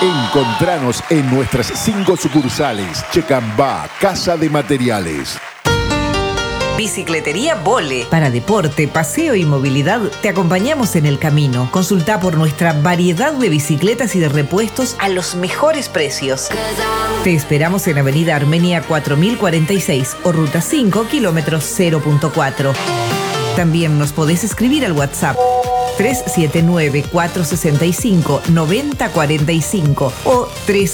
Encontranos en nuestras 5 sucursales. Checambá, Casa de Materiales. Bicicletería Vole. Para deporte, paseo y movilidad, te acompañamos en el camino. Consulta por nuestra variedad de bicicletas y de repuestos a los mejores precios. Te esperamos en Avenida Armenia 4046 o Ruta 5, kilómetro 0.4. También nos podés escribir al WhatsApp 379-465-9045 o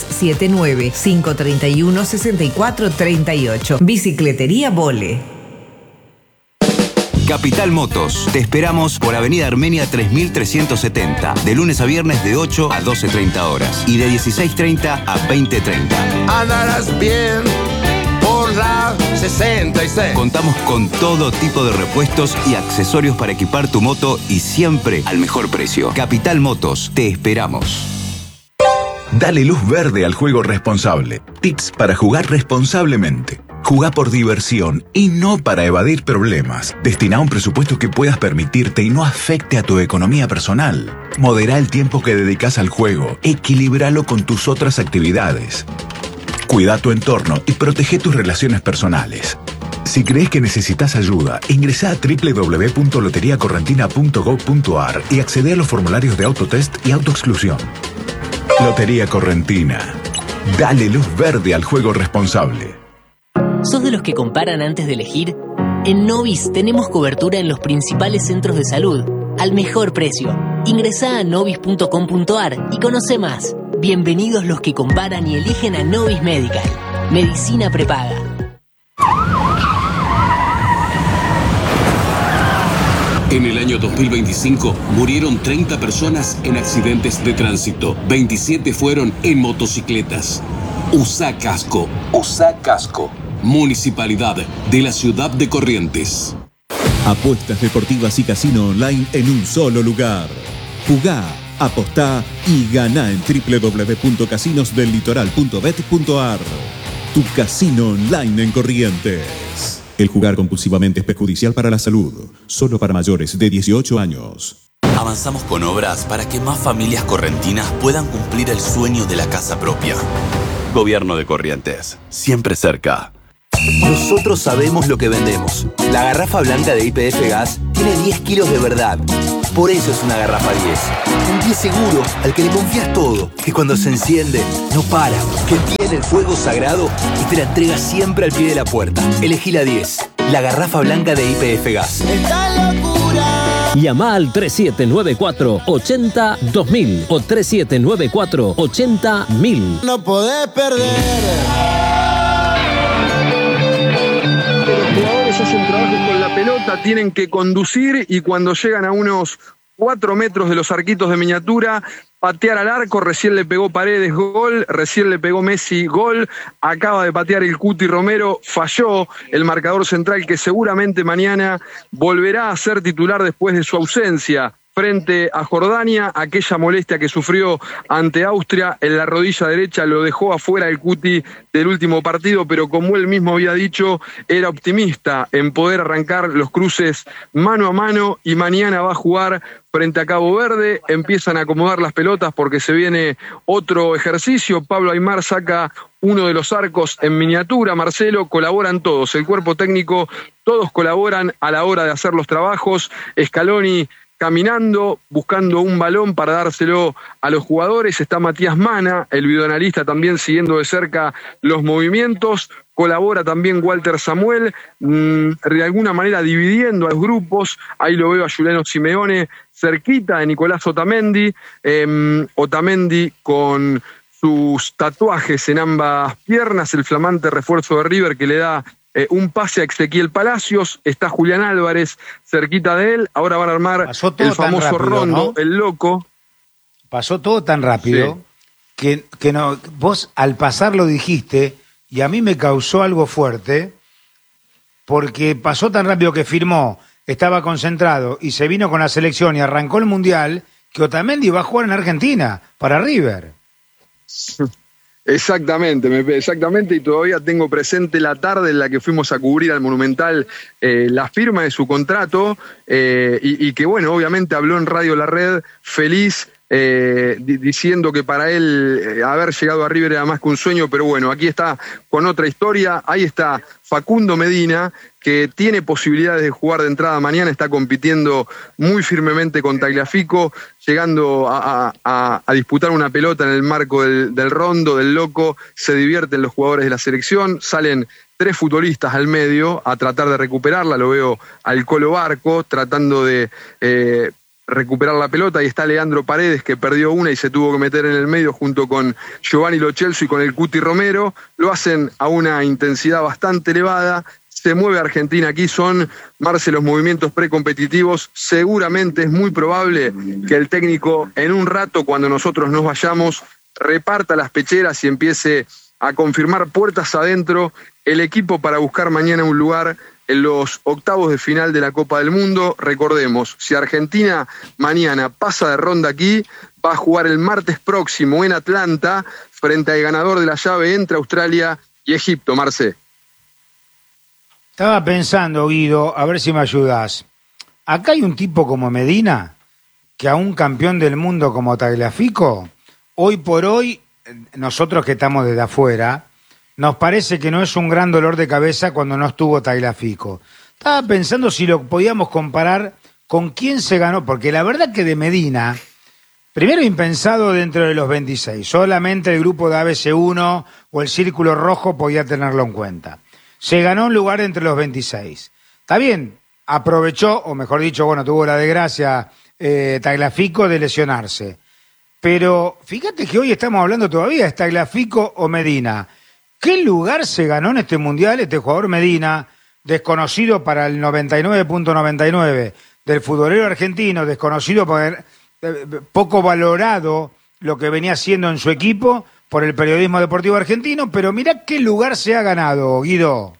379-531-6438. Bicicletería Vole. Capital Motos. Te esperamos por Avenida Armenia 3370, de lunes a viernes de 8 a 12:30 horas y de 16:30 a 20:30. Andarás bien por la 66. Contamos con todo tipo de repuestos y accesorios para equipar tu moto y siempre al mejor precio. Capital Motos. Te esperamos. Dale luz verde al juego responsable. Tips para jugar responsablemente. Jugá por diversión y no para evadir problemas. Destina un presupuesto que puedas permitirte y no afecte a tu economía personal. Modera el tiempo que dedicas al juego. Equilíbralo con tus otras actividades. Cuida tu entorno y protege tus relaciones personales. Si crees que necesitas ayuda, ingresa a www.loteriacorrentina.gov.ar y accede a los formularios de autotest y autoexclusión. Lotería Correntina. Dale luz verde al juego responsable. ¿Sos de los que comparan antes de elegir? En Novis tenemos cobertura en los principales centros de salud, al mejor precio. Ingresá a novis.com.ar y conoce más. Bienvenidos los que comparan y eligen a Novis Medical. Medicina prepaga. En el año 2025 murieron 30 personas en accidentes de tránsito. 27 fueron en motocicletas. Usá casco. Usá casco. Municipalidad de la Ciudad de Corrientes. Apuestas deportivas y casino online en un solo lugar. Jugá, apostá y ganá en www.casinosdellitoral.bet.ar. Tu casino online en Corrientes. El jugar compulsivamente es perjudicial para la salud. Solo para mayores de 18 años. Avanzamos con obras para que más familias correntinas puedan cumplir el sueño de la casa propia. Gobierno de Corrientes. Siempre cerca. Nosotros sabemos lo que vendemos. La garrafa blanca de YPF Gas tiene 10 kilos de verdad. Por eso es una garrafa 10. Un 10 seguro al que le confías todo. Que cuando se enciende, no para. Que tiene el fuego sagrado y te la entrega siempre al pie de la puerta. Elegí la 10. La garrafa blanca de YPF Gas. ¡Esta locura! Llama al 3794-80-2000 o 3794-80-1000. No podés perder. Hacen trabajo con la pelota, tienen que conducir y cuando llegan a unos 4 metros de los arquitos de miniatura, patear al arco. Recién le pegó Paredes, gol. Recién le pegó Messi, gol. Acaba de patear el Cuti Romero, falló el marcador central que seguramente mañana volverá a ser titular después de su ausencia frente a Jordania. Aquella molestia que sufrió ante Austria en la rodilla derecha lo dejó afuera el Cuti del último partido, pero como él mismo había dicho, era optimista en poder arrancar los cruces mano a mano y mañana va a jugar frente a Cabo Verde. Empiezan a acomodar las pelotas porque se viene otro ejercicio. Pablo Aimar saca uno de los arcos en miniatura. Marcelo, colaboran todos, el cuerpo técnico, todos colaboran a la hora de hacer los trabajos. Scaloni caminando, buscando un balón para dárselo a los jugadores. Está Matías Mana, el videoanalista, también siguiendo de cerca los movimientos. Colabora también Walter Samuel, de alguna manera dividiendo a los grupos. Ahí lo veo a Juliano Simeone cerquita de Nicolás Otamendi. Otamendi con sus tatuajes en ambas piernas, el flamante refuerzo de River que le da un pase a Ezequiel Palacios. Está Julián Álvarez cerquita de él. Ahora van a armar el famoso rápido, Rondo, ¿no? El loco. Pasó todo tan rápido, sí, que no, vos al pasar lo dijiste y a mí me causó algo fuerte porque pasó tan rápido que firmó, estaba concentrado y se vino con la selección y arrancó el Mundial, que Otamendi va a jugar en Argentina para River. Exactamente, y todavía tengo presente la tarde en la que fuimos a cubrir al Monumental la firma de su contrato y que, bueno, obviamente habló en Radio La Red, feliz diciendo que para él haber llegado a River era más que un sueño, pero bueno, aquí está con otra historia. Ahí está Facundo Medina, que tiene posibilidades de jugar de entrada mañana, está compitiendo muy firmemente con Tagliafico, llegando a disputar una pelota en el marco del rondo, del loco. Se divierten los jugadores de la selección, salen 3 futbolistas al medio a tratar de recuperarla. Lo veo al Colo Barco tratando de recuperar la pelota, y está Leandro Paredes, que perdió una y se tuvo que meter en el medio junto con Giovanni Lo Celso y con el Cuti Romero. Lo hacen a una intensidad bastante elevada. Se mueve Argentina aquí, son, Marce, los movimientos precompetitivos. Seguramente es muy probable que el técnico en un rato, cuando nosotros nos vayamos, reparta las pecheras y empiece a confirmar puertas adentro el equipo para buscar mañana un lugar en los octavos de final de la Copa del Mundo. Recordemos, si Argentina mañana pasa de ronda aquí, va a jugar el martes próximo en Atlanta frente al ganador de la llave entre Australia y Egipto. Marce. Estaba pensando, Guido, a ver si me ayudás. Acá hay un tipo como Medina, que a un campeón del mundo como Tagliafico, hoy por hoy, nosotros que estamos desde afuera, nos parece que no es un gran dolor de cabeza cuando no estuvo Tagliafico. Estaba pensando si lo podíamos comparar con quién se ganó, porque la verdad que de Medina, primero impensado dentro de los 26, solamente el grupo de ABC1 o el Círculo Rojo podía tenerlo en cuenta. Se ganó un lugar entre los 26. Está bien, aprovechó, o mejor dicho, bueno, tuvo la desgracia Tagliafico de lesionarse. Pero fíjate que hoy estamos hablando todavía, ¿es Tagliafico o Medina? ¿Qué lugar se ganó en este Mundial este jugador Medina, desconocido para el 99.99 del futbolero argentino, desconocido por poco valorado lo que venía haciendo en su equipo por el periodismo deportivo argentino? Pero mirá qué lugar se ha ganado, Guido.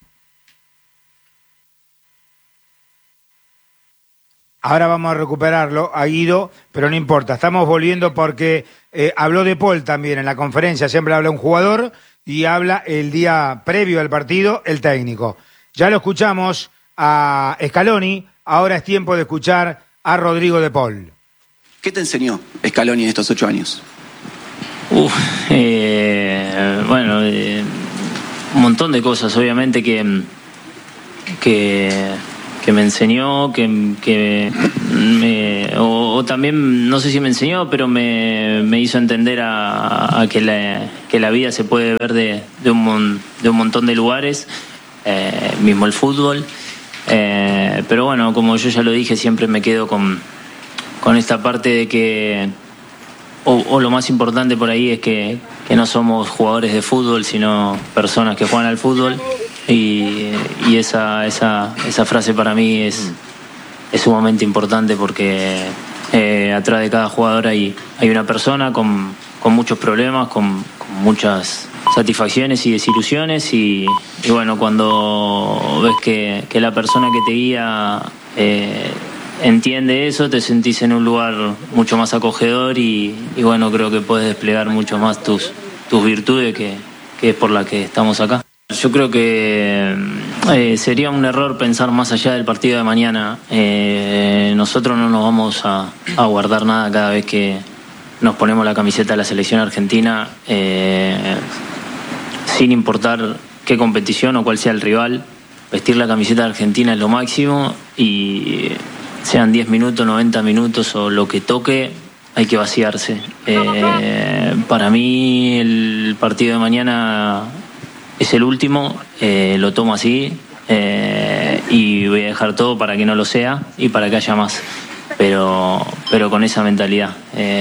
Ahora vamos a recuperarlo a Guido, pero no importa, estamos volviendo porque habló De Paul también en la conferencia, siempre habla un jugador y habla el día previo al partido el técnico. Ya lo escuchamos a Scaloni, ahora es tiempo de escuchar a Rodrigo De Paul. ¿Qué te enseñó Scaloni en estos 8 años? Bueno, un montón de cosas, obviamente que me enseñó, o también, no sé si me enseñó, pero me hizo entender a que la vida se puede ver de un montón de lugares, mismo el fútbol. Pero bueno, como yo ya lo dije, siempre me quedo con esta parte de que, o lo más importante por ahí es que no somos jugadores de fútbol, sino personas que juegan al fútbol. Y esa frase para mí es sumamente importante porque atrás de cada jugador hay una persona con muchos problemas, con muchas satisfacciones y desilusiones y bueno, cuando ves que la persona que te guía entiende eso, te sentís en un lugar mucho más acogedor y bueno, creo que puedes desplegar mucho más tus virtudes que es por la que estamos acá. Yo creo que sería un error pensar más allá del partido de mañana. Nosotros no nos vamos a guardar nada cada vez que nos ponemos la camiseta de la selección argentina, sin importar qué competición o cuál sea el rival. Vestir la camiseta de Argentina es lo máximo y sean 10 minutos, 90 minutos o lo que toque, hay que vaciarse. Para mí el partido de mañana es el último, lo tomo así y voy a dejar todo para que no lo sea y para que haya más, pero con esa mentalidad,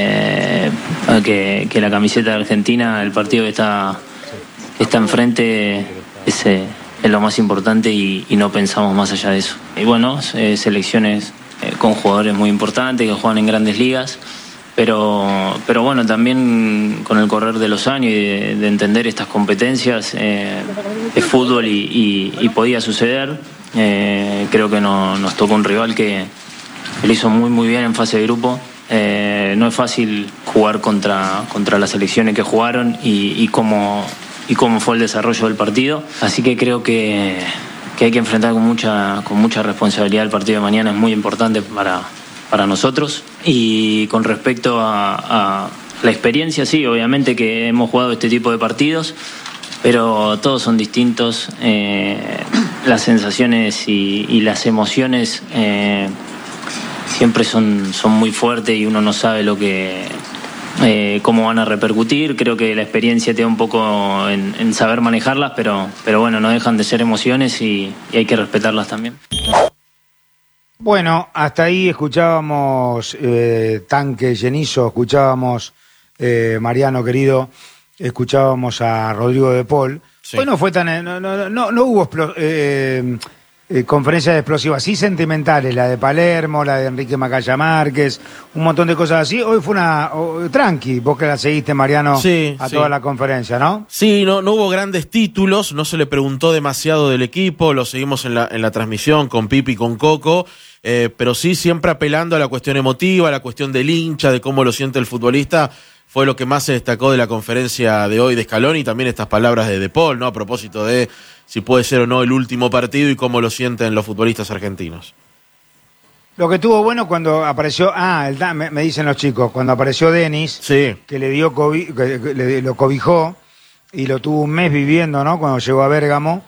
que la camiseta de Argentina, el partido que está enfrente es lo más importante y no pensamos más allá de eso. Y bueno, selecciones con jugadores muy importantes que juegan en grandes ligas. Pero bueno, también con el correr de los años y de entender estas competencias, es fútbol y podía suceder. Creo que nos tocó un rival que lo hizo muy bien en fase de grupo. No es fácil jugar contra las selecciones que jugaron y cómo fue el desarrollo del partido. Así que creo que hay que enfrentar con mucha responsabilidad el partido de mañana. Es muy importante para nosotros. Y con respecto a la experiencia, sí, obviamente que hemos jugado este tipo de partidos, pero todos son distintos. Las sensaciones y las emociones siempre son muy fuertes y uno no sabe cómo van a repercutir. Creo que la experiencia te da un poco en saber manejarlas, pero bueno, no dejan de ser emociones y hay que respetarlas también. Bueno, hasta ahí escuchábamos Tanque Llenizo, escuchábamos Mariano querido, escuchábamos a Rodrigo de Paul. Sí. Hoy no fue tan... No hubo conferencias explosivas, sí sentimentales, la de Palermo, la de Enrique Macaya Márquez, un montón de cosas así. Hoy fue una tranqui, vos que la seguiste, Mariano, toda la conferencia, ¿no? Sí, no hubo grandes títulos, no se le preguntó demasiado del equipo, lo seguimos en la transmisión con Pipi y con Coco, pero sí siempre apelando a la cuestión emotiva, a la cuestión del hincha, de cómo lo siente el futbolista. Fue lo que más se destacó de la conferencia de hoy de Scaloni y también estas palabras de Paul, ¿no? A propósito de si puede ser o no el último partido y cómo lo sienten los futbolistas argentinos. Lo que estuvo bueno cuando apareció, me dicen los chicos, cuando apareció Denis, que le dio lo cobijó y lo tuvo un mes viviendo, ¿no? Cuando llegó a Bérgamo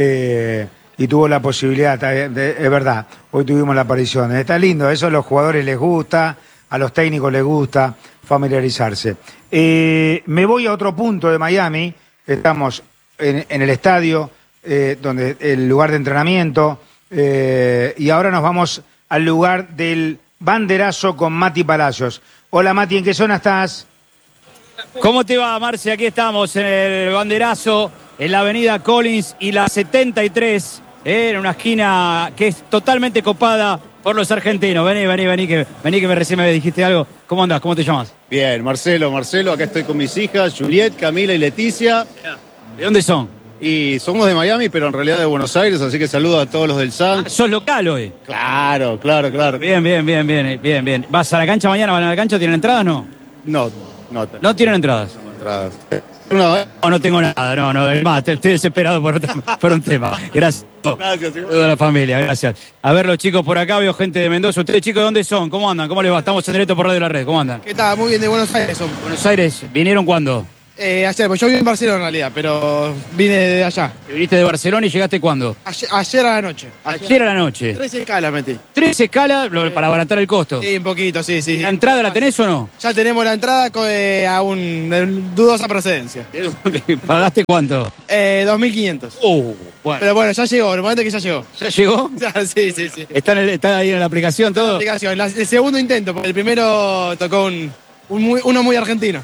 y tuvo la posibilidad, es verdad, hoy tuvimos la aparición. Está lindo, eso a los jugadores les gusta, a los técnicos les gusta familiarizarse. Me voy a otro punto de Miami, estamos en el estadio, donde el lugar de entrenamiento, y ahora nos vamos al lugar del banderazo con Mati Palacios. Hola Mati, ¿en qué zona estás? ¿Cómo te va, Marce? Aquí estamos en el banderazo, en la avenida Collins y la 73, en una esquina que es totalmente copada por los argentinos. Vení, que recién me dijiste algo. ¿Cómo andás? ¿Cómo te llamas? Bien, Marcelo, acá estoy con mis hijas, Juliet, Camila y Leticia. ¿De dónde son? Y somos de Miami, pero en realidad de Buenos Aires, así que saludo a todos los del San. ¿Sos local hoy? Claro. Bien. ¿Vas a la cancha mañana? ¿Van a la cancha? ¿Tienen entradas o no? No tienen entradas. No tengo nada, no. Es más, estoy desesperado por un tema. Gracias. Gracias. Toda la familia, gracias. A ver, los chicos por acá, veo gente de Mendoza. ¿Ustedes, chicos, de dónde son? ¿Cómo andan? ¿Cómo les va? Estamos en directo por Radio La Red. ¿Cómo andan? ¿Qué tal? Muy bien, de Buenos Aires. ¿Buenos Aires? ¿Vinieron cuándo? Ayer, pues yo viví en Barcelona en realidad, pero vine de allá. ¿Viniste de Barcelona y llegaste cuándo? Ayer a la noche. Ayer a la noche. 3 escalas metí. 3 escalas para abaratar el costo. Sí, un poquito, sí. ¿La entrada la tenés o no? Ya tenemos la entrada a de dudosa procedencia. ¿Pagaste cuánto? 2.500. Bueno. Pero bueno, ya llegó, el momento que ya llegó. ¿Ya llegó? Sí. ¿Está ahí en la aplicación todo? La aplicación, el segundo intento, porque el primero tocó uno muy argentino.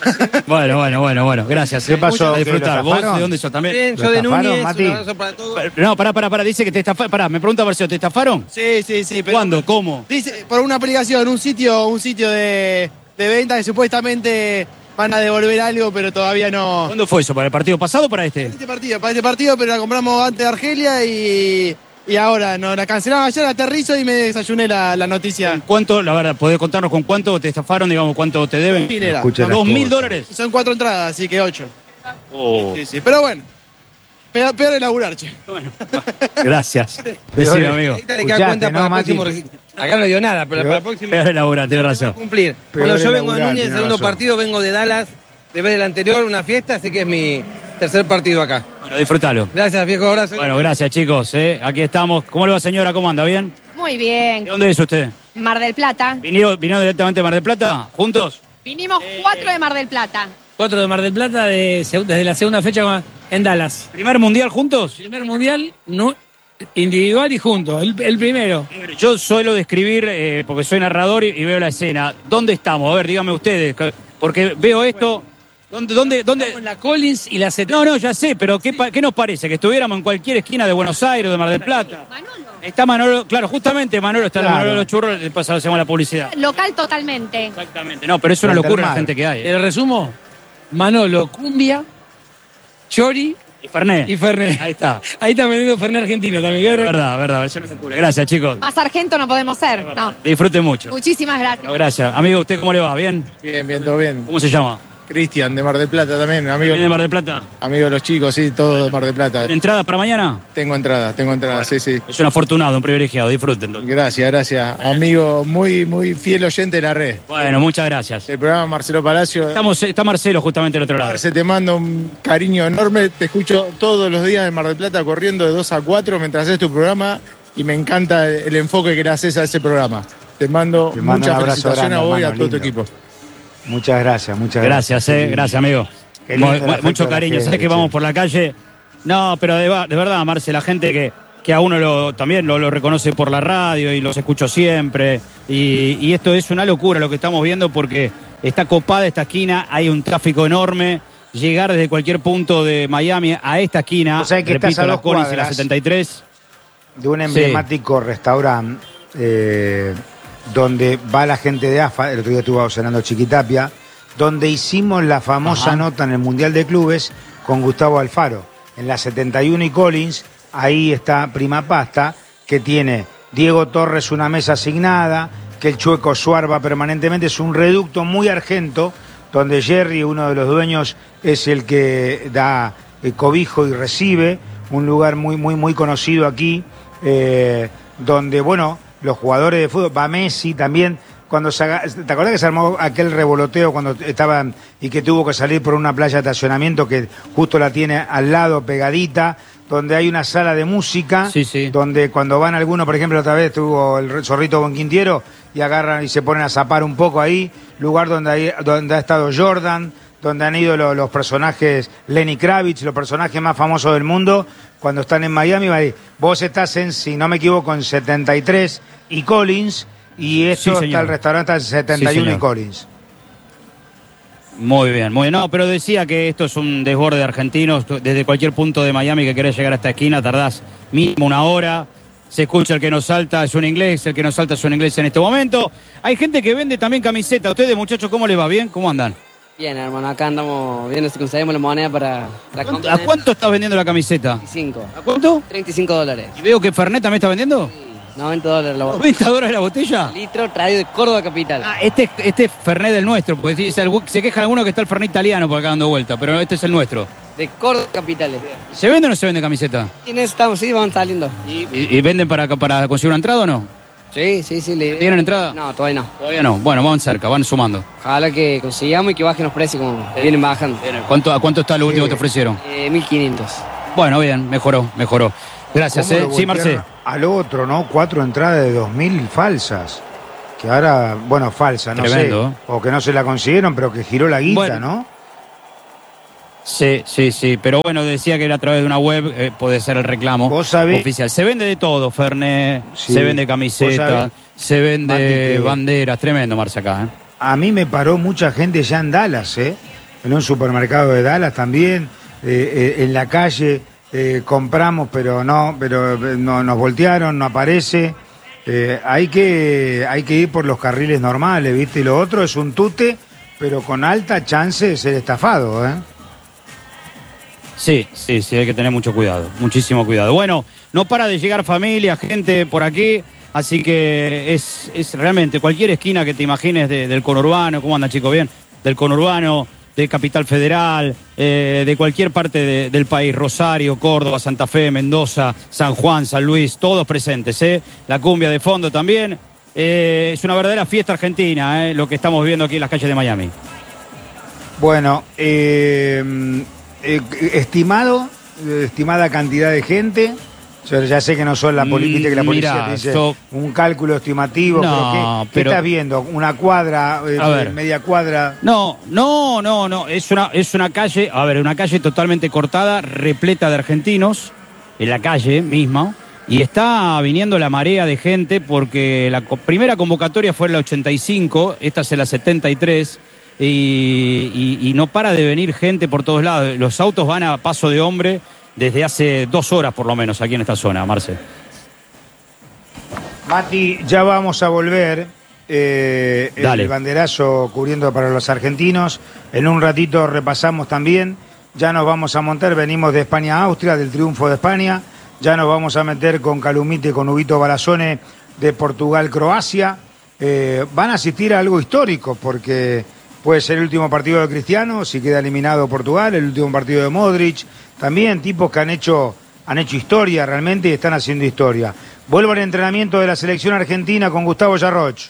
Bueno. Gracias. ¿Qué pasó? A disfrutar. ¿Vos de dónde sos también? Bien, yo de Núñez. Mati. Un abrazo para todos. No, pará. Dice que te estafaron. Pará, me pregunta Marcelo, ¿te estafaron? Sí. Pero ¿Cuándo? ¿Cómo? Dice, por una aplicación, un sitio de venta que supuestamente van a devolver algo, pero todavía no. ¿Cuándo fue eso? ¿Para el partido pasado o para este? Para este partido, pero la compramos antes de Argelia y ahora nos la cancelaron ayer, aterrizo y me desayuné la noticia. ¿Cuánto, la verdad, podés contarnos con cuánto te estafaron, digamos, cuánto te deben? $2.000. Son 4 entradas, así que 8. Sí. Pero bueno, peor de laburar, che. Bueno, gracias. Decime, amigo. Acá no dio nada, pero para la próxima. Peor de laburar, tenés razón. Cumplir. Bueno, yo vengo de Núñez, el segundo partido, vengo de Dallas, de vez del anterior, una fiesta, así que es mi tercer partido acá. Bueno, disfrutalo. Gracias, viejo, abrazo. Bueno, gracias, chicos. Aquí estamos. ¿Cómo le va, señora? ¿Cómo anda? ¿Bien? Muy bien. ¿De dónde es usted? Mar del Plata. ¿Vino directamente de Mar del Plata? ¿Juntos? Vinimos 4 de Mar del Plata. 4 de Mar del Plata desde la segunda fecha en Dallas. ¿Primer mundial juntos? Primer mundial, no, individual y juntos, el primero. Yo suelo describir, porque soy narrador y veo la escena. ¿Dónde estamos? A ver, díganme ustedes, porque veo esto. ¿Dónde? Estamos en la Collins y la 70. No, ya sé, pero ¿qué nos parece? ¿Que estuviéramos en cualquier esquina de Buenos Aires o de Mar del Plata? Manolo. Está Manolo, claro, justamente Manolo está en Manolo de los Churros, después hacemos la publicidad. Local totalmente. Exactamente, no, pero es una locura la gente que hay. ¿El resumo? Manolo, cumbia, chori y Fernet. Ahí está vendiendo Fernet argentino también. Verdad, eso no se ocurre. Gracias, chicos. Más sargento no podemos ser, no. Disfruten mucho. Muchísimas gracias. Gracias. Amigo, ¿usted cómo le va? ¿Bien? Bien, todo bien. ¿Cómo se llama? Cristian, de Mar del Plata también, amigo. ¿De Mar del Plata? Amigo de los chicos, sí, todos de Mar del Plata. ¿Entrada para mañana? Tengo entrada, bueno, sí. Es un afortunado, un privilegiado, disfruten. Gracias. Amigo, muy fiel oyente de la red. Bueno, muchas gracias. El programa Marcelo Palacio. Está Marcelo justamente al otro lado. Marce, te mando un cariño enorme, te escucho todos los días en Mar del Plata corriendo de 2 a 4 mientras haces tu programa y me encanta el enfoque que le haces a ese programa. Te mando muchas felicitaciones a vos y a todo tu equipo. Muchas gracias. Gracias, amigo. Mucho cariño. Sabés que vamos por la calle. No, pero de verdad, Marce, la gente que a uno también lo reconoce por la radio y los escucho siempre. Y esto es una locura lo que estamos viendo porque está copada esta esquina, hay un tráfico enorme. Llegar desde cualquier punto de Miami a esta esquina, que repito, estás a la Collins y la 73. De un emblemático restaurante donde va la gente de AFA, el otro día estuvo cenando Chiquitapia, donde hicimos la famosa nota en el Mundial de Clubes con Gustavo Alfaro. En la 71 y Collins, ahí está Prima Pasta, que tiene Diego Torres una mesa asignada, que el Chueco Suar va permanentemente, es un reducto muy argento, donde Jerry, uno de los dueños, es el que da cobijo y recibe, un lugar muy conocido aquí, donde, bueno, los jugadores de fútbol, va Messi también, ¿te acordás que se armó aquel revoloteo cuando estaban y que tuvo que salir por una playa de estacionamiento que justo la tiene al lado, pegadita, donde hay una sala de música, donde cuando van algunos, por ejemplo, otra vez estuvo el Zorrito Bonquintiero y agarran y se ponen a zapar un poco ahí, lugar donde ha estado Jordan, donde han ido los personajes, Lenny Kravitz, los personajes más famosos del mundo, cuando están en Miami, vos estás en, si no me equivoco, en 73 y Collins, y esto está el restaurante en 71 y Collins. Muy bien. No, pero decía que esto es un desborde de argentinos, desde cualquier punto de Miami que querés llegar a esta esquina, tardás mínimo una hora, se escucha el que nos salta es un inglés, el que nos salta es un inglés en este momento. Hay gente que vende también camiseta. ¿Ustedes, muchachos, cómo les va? ¿Bien? ¿Cómo andan? Bien, hermano, acá andamos viendo si conseguimos la moneda para comprar. ¿A cuánto estás vendiendo la camiseta? 35. ¿A cuánto? $35. ¿Y veo que Fernet también está vendiendo? Sí, $90 la botella. ¿$90 la botella? Litro traído de Córdoba capital. Este es Fernet del nuestro, porque se queja alguno que está el Fernet italiano por acá dando vuelta, pero este es el nuestro. De Córdoba capital. ¿Se vende o no se vende camiseta? Estamos, sí, van saliendo. ¿Y venden para conseguir una entrada o no? Sí. ¿Tienen entrada? No, todavía no. Todavía no. Bueno, van cerca, van sumando. Ojalá que consigamos y que bajen los precios como vienen bajando. ¿A cuánto está lo último que te ofrecieron? 1.500. Bueno, bien, mejoró. Gracias, Sí, Marce. Al otro, ¿no? 4 entradas de 2.000 falsas. Que ahora, bueno, falsa, no tremendo, sé. O que no se la consiguieron, pero que giró la guita, bueno, ¿no? Sí. Pero bueno, decía que era a través de una web, puede ser el reclamo oficial. Se vende de todo, Fernet, se vende camiseta, se vende banderas. Tremendo, Marce, acá. A mí me paró mucha gente ya en Dallas, en un supermercado de Dallas también, en la calle. Compramos, pero no, nos voltearon, no aparece. Hay que ir por los carriles normales, ¿viste? Y lo otro es un tute, pero con alta chance de ser estafado, Sí, hay que tener mucho cuidado, muchísimo cuidado. Bueno, no para de llegar familia, gente por aquí, así que es realmente cualquier esquina que te imagines del conurbano. ¿Cómo andan, chicos? ¿Bien? Del conurbano, de Capital Federal, de cualquier parte del país, Rosario, Córdoba, Santa Fe, Mendoza, San Juan, San Luis, todos presentes, la cumbia de fondo también. Es una verdadera fiesta argentina, lo que estamos viendo aquí en las calles de Miami. Bueno, estimada cantidad de gente. Yo ya sé que no son la política, que la policía te dice un cálculo estimativo, no, ¿qué estás viendo? ¿Una cuadra, media cuadra? No, es una calle, una calle totalmente cortada, repleta de argentinos, en la calle misma, y está viniendo la marea de gente porque la primera convocatoria fue en la 85, esta es en la 73, y no para de venir gente por todos lados. Los autos van a paso de hombre desde hace 2 horas por lo menos aquí en esta zona, Marce. Mati, ya vamos a volver. El banderazo cubriendo para los argentinos. En un ratito repasamos también. Ya nos vamos a montar, venimos de España a Austria, del triunfo de España. Ya nos vamos a meter con Calumite, con Huguito Barazone de Portugal-Croacia. Van a asistir a algo histórico porque Puede ser el último partido de Cristiano, si queda eliminado Portugal, el último partido de Modric. También tipos que han hecho historia realmente y están haciendo historia. Vuelvo al entrenamiento de la selección argentina con Gustavo Yarroch.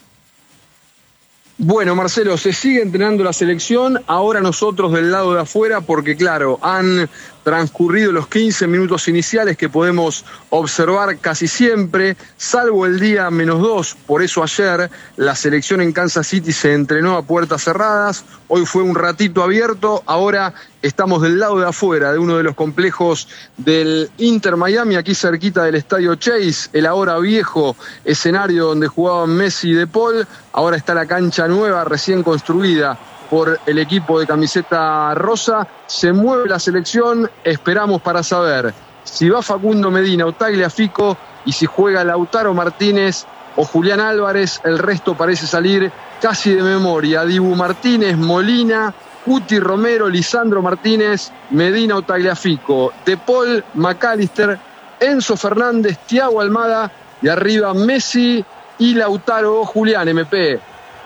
Bueno, Marcelo, se sigue entrenando la selección, ahora nosotros del lado de afuera, porque claro, han transcurrido los 15 minutos iniciales que podemos observar casi siempre, salvo el día -2, por eso ayer la selección en Kansas City se entrenó a puertas cerradas, hoy fue un ratito abierto, ahora estamos del lado de afuera de uno de los complejos del Inter Miami, aquí cerquita del Estadio Chase, el ahora viejo escenario donde jugaban Messi y De Paul, ahora está la cancha nueva, recién construida por el equipo de camiseta rosa, se mueve la selección, esperamos para saber si va Facundo Medina o Tagliafico y si juega Lautaro Martínez o Julián Álvarez, el resto parece salir casi de memoria, Dibu Martínez, Molina, Cuti Romero, Lisandro Martínez, Medina o Tagliafico, De Paul, McAllister, Enzo Fernández, Thiago Almada y arriba Messi y Lautaro o Julián, MP.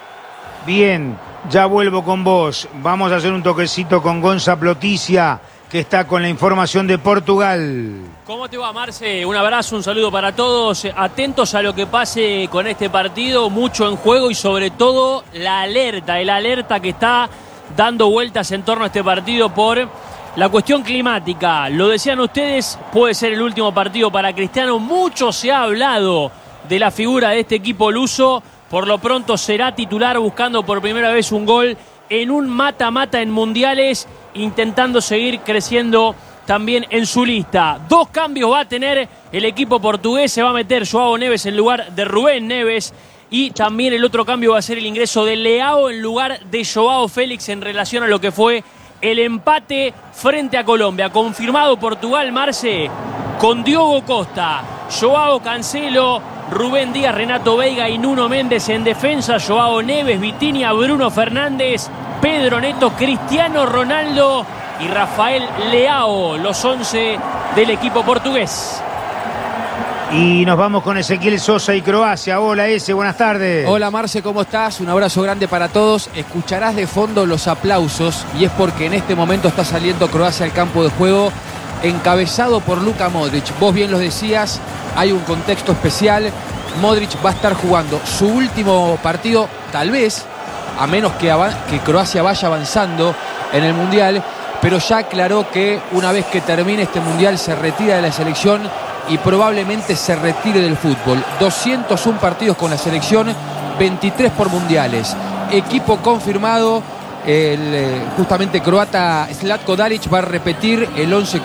Bien, ya vuelvo con vos. Vamos a hacer un toquecito con Gonza Ploticia, que está con la información de Portugal. ¿Cómo te va, Marce? Un abrazo, un saludo para todos. Atentos a lo que pase con este partido, mucho en juego y sobre todo el alerta que está dando vueltas en torno a este partido por la cuestión climática. Lo decían ustedes, puede ser el último partido para Cristiano. Mucho se ha hablado de la figura de este equipo luso. Por lo pronto será titular buscando por primera vez un gol en un mata-mata en mundiales, intentando seguir creciendo también en su lista. 2 cambios va a tener el equipo portugués, se va a meter Joao Neves en lugar de Rubén Neves y también el otro cambio va a ser el ingreso de Leao en lugar de Joao Félix en relación a lo que fue el empate frente a Colombia. Confirmado Portugal, Marce, con Diogo Costa, Joao Cancelo, Rubén Díaz, Renato Veiga y Nuno Méndez en defensa, Joao Neves, Vitinha, Bruno Fernández, Pedro Neto, Cristiano Ronaldo y Rafael Leao, los 11 del equipo portugués. Y nos vamos con Ezequiel Sosa y Croacia. Hola, buenas tardes. Hola, Marce, ¿cómo estás? Un abrazo grande para todos. Escucharás de fondo los aplausos y es porque en este momento está saliendo Croacia al campo de juego encabezado por Luka Modric. Vos bien lo decías, hay un contexto especial. Modric va a estar jugando su último partido, tal vez, a menos que Croacia vaya avanzando en el Mundial, pero ya aclaró que una vez que termine este Mundial se retira de la selección y probablemente se retire del fútbol. 201 partidos con la selección, 23 por mundiales. Equipo confirmado, justamente croata Zlatko Dalic va a repetir el 11